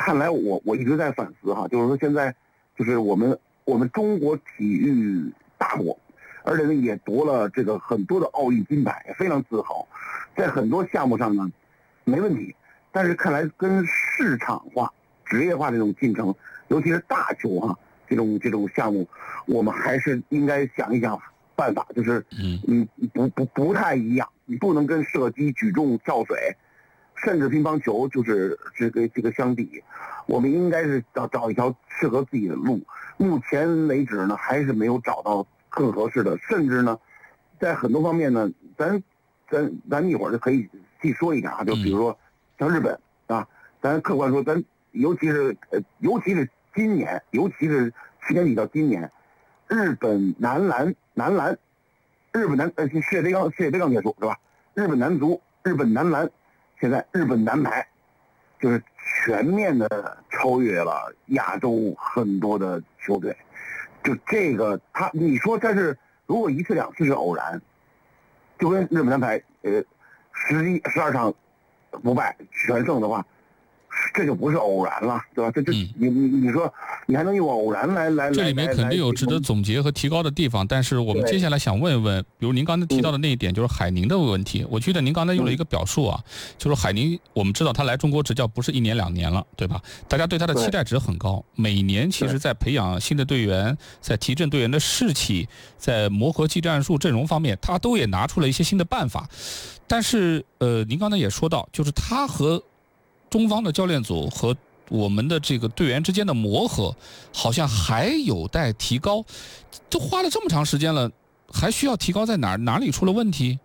看来我一直在反思哈，就是说现在就是我们中国体育大国，而且呢也夺了这个很多的奥运金牌，非常自豪，在很多项目上呢没问题，但是看来跟市场化、职业化这种进程，尤其是大球哈这种项目，我们还是应该想一想办法，就是不太一样，你不能跟射击、举重、跳水，甚至乒乓球就是这个相比，我们应该是找一条适合自己的路。目前为止呢，还是没有找到更合适的，甚至呢，在很多方面呢，咱一会儿就可以细说一下啊，就比如说像日本啊，咱客观说，咱尤其是今年，尤其是去年底到今年，日本男篮，日本世界杯刚结束是吧？日本男足、日本男篮，现在日本男排就是全面的超越了亚洲很多的球队。就这个你说他是如果一次两次是偶然，就跟日本男排12场不败全胜的话，这就不是偶然了，对吧？你说你还能用偶然来？ 这里面肯定有值得总结和提高的地方，但是我们接下来想问一问，比如您刚才提到的那一点，就是海宁的问题。我记得您刚才用了一个表述啊，就是海宁，我们知道他来中国执教不是1年2年了，对吧？大家对他的期待值很高，每年其实在培养新的队员，在提振队员的士气，在磨合技战术阵容方面，他都也拿出了一些新的办法。但是您刚才也说到，就是他和中方的教练组和我们的这个队员之间的磨合，好像还有待提高。都花了这么长时间了，还需要提高在哪里出了问题？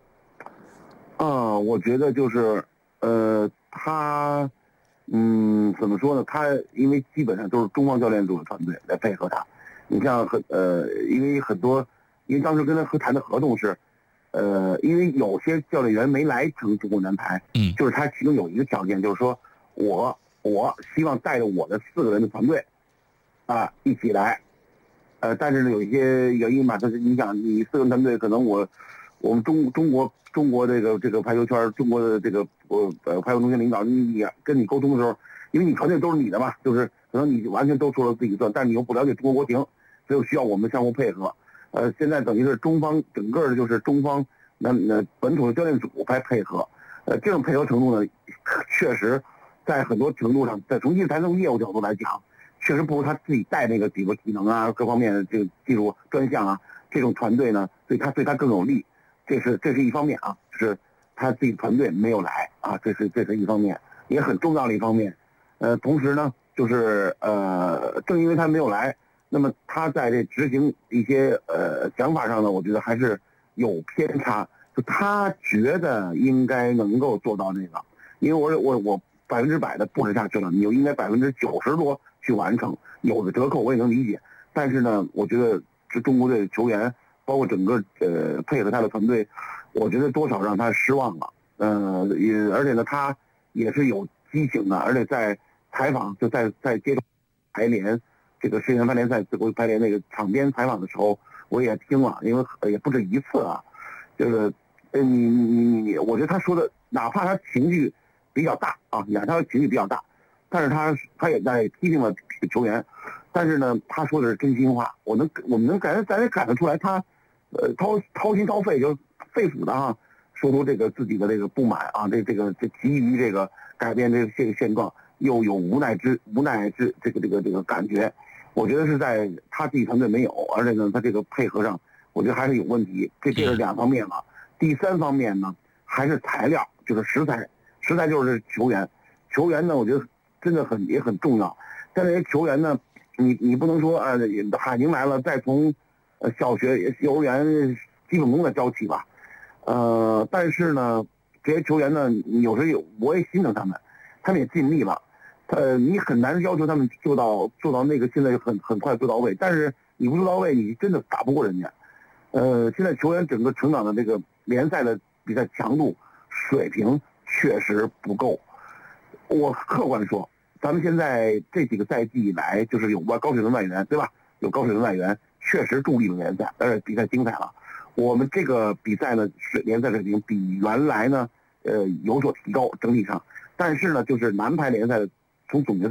我觉得就是他怎么说呢？他因为基本上都是中方教练组的团队来配合他。你像因为当时跟他谈的合同是。因为有些教练员没来成中国男排，就是他其中有一个条件，就是说我希望带着我的4个人的团队，一起来，但是呢有一些原因嘛，就是你想你4个人团队，可能我们中国这个排球圈，中国的这个排球中心领导，你跟你沟通的时候，因为你团队都是你的嘛，就是可能你完全都说了自己算，但是你又不了解中国国情，所以需要我们相互配合。现在等于是中方整个的就是中方本土的教练组来配合，这种配合程度呢，确实在很多程度上，从业务角度来讲，确实不如他自己带那个几个体能啊，各方面的这个技术专项啊，这种团队呢，对他更有利，这是一方面啊，就是他自己团队没有来啊，这是一方面，也很重要的一方面。同时呢，就是正因为他没有来。那么他在这执行一些想法上呢，我觉得还是有偏差。就他觉得应该能够做到那个，因为我100%的布置下去了，你就应该90%多去完成。有的折扣我也能理解，但是呢，我觉得这中国队球员，包括整个配合他的团队，我觉得多少让他失望了。而且呢，他也是有激情的，而且在采访就在接受排联。这个世界排联赛自国排联那个场边采访的时候，我也听了，因为也不止一次啊。就是我觉得他说的，哪怕他情绪比较大啊，但是他也在批评了球员，但是呢，他说的是真心话，我们能咱也感得出来，他掏心掏肺，就肺腑的啊，说出这个自己的这个不满啊，这急于这个改变这个现状，又有无奈之这个感觉。我觉得是在他自己团队没有，而且呢，他这个配合上，我觉得还是有问题。这是2方面了。第3方面呢，还是材料，就是食材就是球员呢，我觉得真的也很重要。但这些球员呢，你不能说海宁来了，再从小学、幼儿园基本功的教起吧。但是呢，这些球员呢，有时候我也心疼他们也尽力了。你很难要求他们做到那个现在很快做到位，但是你不做到位，你真的打不过人家。现在球员整个成长的这个联赛的比赛强度水平确实不够。我客观说，咱们现在这几个赛季以来，就是有高水平外援，对吧？有高水平外援，确实助力了联赛，而且比赛精彩了。我们这个比赛呢，联赛水平比原来呢，有所提高整体上，但是呢，就是男排联赛的从总决赛